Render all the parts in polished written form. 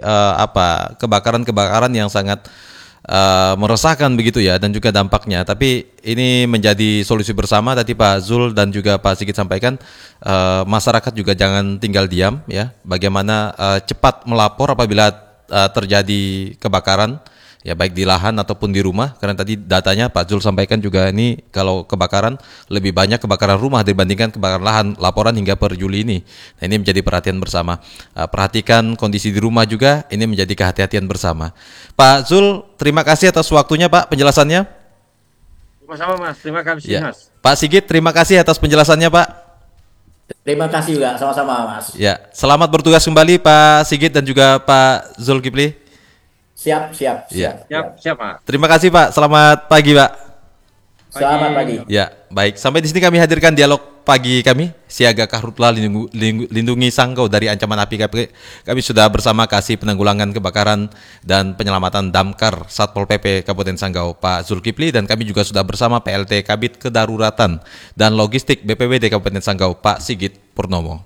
kebakaran-kebakaran yang sangat meresahkan begitu ya, dan juga dampaknya. Tapi ini menjadi solusi bersama. Tadi Pak Zul dan juga Pak Sigit sampaikan, masyarakat juga jangan tinggal diam ya. Bagaimana cepat melapor apabila terjadi kebakaran ya, baik di lahan ataupun di rumah, karena tadi datanya Pak Zul sampaikan juga ini kalau kebakaran lebih banyak kebakaran rumah dibandingkan kebakaran lahan, laporan hingga per Juli ini. Nah, ini menjadi perhatian bersama. Perhatikan kondisi di rumah juga, ini menjadi kehati-hatian bersama. Pak Zul, terima kasih atas waktunya Pak, penjelasannya. Sama-sama Mas, terima kasih Ya. Mas. Pak Sigit, terima kasih atas penjelasannya Pak. Terima kasih juga, sama-sama Mas. Ya, selamat bertugas kembali Pak Sigit dan juga Pak Zulkifli. Siap. Siap Pak. Terima kasih Pak. Selamat pagi Pak. Selamat pagi. Ya, baik. Sampai di sini kami hadirkan dialog pagi kami. Siaga Karhutla lindungi Sanggau dari ancaman api. Kami sudah bersama Kasih Penanggulangan Kebakaran dan Penyelamatan Damkar Satpol PP Kabupaten Sanggau Pak Zulkifli, dan kami juga sudah bersama PLT Kabid Kedaruratan dan Logistik BPBD Kabupaten Sanggau Pak Sigit Purnomo.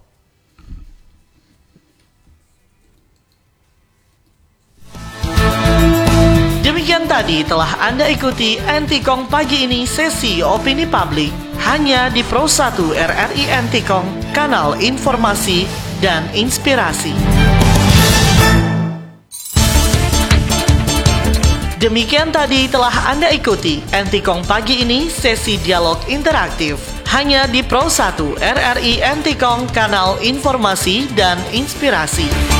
Demikian tadi telah Anda ikuti Antikong pagi ini sesi opini publik hanya di Pro 1 RRI Antikong, kanal informasi dan inspirasi. Demikian tadi telah Anda ikuti Antikong pagi ini sesi dialog interaktif hanya di Pro 1 RRI Antikong, kanal informasi dan inspirasi.